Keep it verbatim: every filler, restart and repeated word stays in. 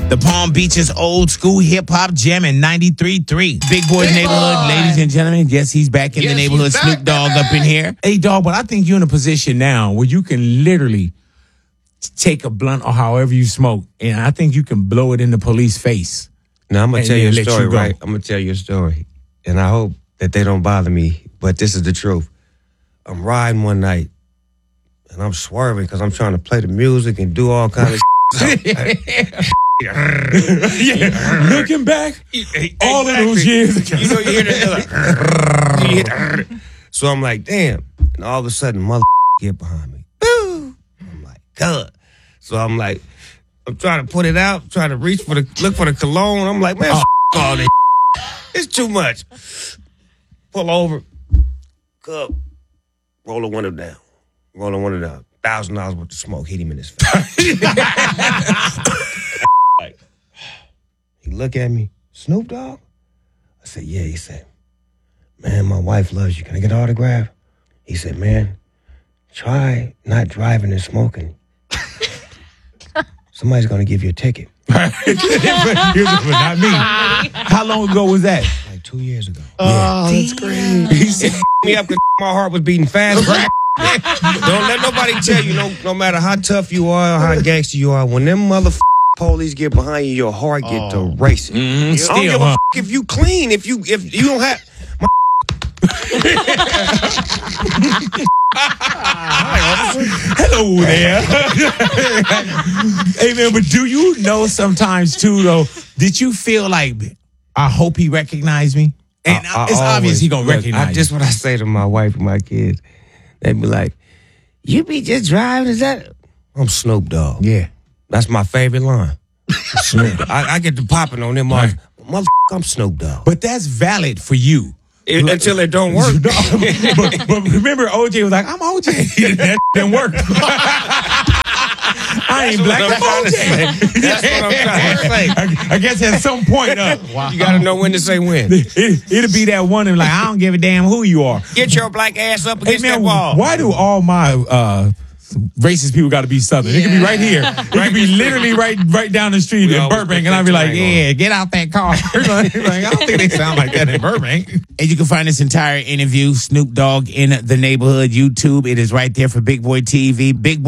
The Palm Beaches old school hip hop jam in ninety-three point three. Big Boy Big Neighborhood, Boy. ladies and gentlemen. Yes, he's back in Yes, the neighborhood. he's back, Snoop Dogg baby. up in here. Hey, dog, but I think you're in a position now where you can literally take a blunt or however you smoke, and I think you can blow it in the police face. Now, I'm going And to tell you a then let story, you go. right? I'm going to tell you a story. And I hope that they don't bother me, but this is the truth. I'm riding one night, and I'm swerving because I'm trying to play the music and do all kinds of Yeah, looking back, all of those years. You know, you hear that. You hear that. So I'm like, damn. And all of a sudden, mother get behind me. Boo! I'm like, God. So I'm like, I'm trying to put it out, trying to reach for the, look for the cologne. I'm like, man, oh. all this. It's too much. Pull over. Cup. Roll the window down. Roll the window down. Thousand dollars worth of smoke hit him in his face. Like, he look at me, Snoop Dogg? I said, yeah. He said, man, my wife loves you. Can I get an autograph? He said, man, try not driving and smoking. Somebody's going to give you a ticket. but, but not me. How long ago was that? Like two years ago. Oh, that's great. He said, Me up 'cause my heart was beating fast. Don't let nobody tell you, no, no matter how tough you are or how gangster you are, when them mother police get behind you, your heart get to racing. Mm, I don't still, give a huh? f- if you clean, if you if you don't have. Hello there. Hey, man, but do you know sometimes, too, though, did you feel like, I hope he recognized me? And I- I it's obvious always- he going to look, recognize I, just what I say to my wife and my kids. They be like, you be just driving, is that? I'm Snoop Dogg. you. Yeah. That's my favorite line. Snoop Dogg. I, I get to popping on them. Right. Mother, I'm Snoop Dogg. But that's valid for you. It- until it don't work. No, but, but remember, O J was like, I'm O J. That didn't work. I ain't black, I'm O J. That's what I'm trying to say. I, I guess at some point, uh, You got to know when to say when. it, it'll be that one and like, I don't give a damn who you are. Get your black ass up Hey, against man, that wall. why do all my uh, racist people got to be Southern? It could be right here. It could be literally right right down the street We in always Burbank, put and I'd be that like, twang on. yeah, get out that car. like, I don't think they sound like that in Burbank. And you can find this entire interview, Snoop Dogg in the Neighborhood, YouTube. It is right there for Big Boy T V. Big Boy